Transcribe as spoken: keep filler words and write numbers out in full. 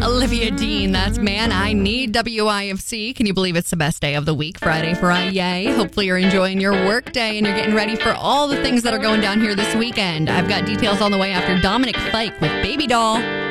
Olivia Dean, that's Man I Need, W I F C. Can you believe it's the best day of the week, Friday, Friday? Hopefully you're enjoying your work day and you're getting ready for all the things that are going down here this weekend. I've got details on the way after Dominic Fike with Baby Doll.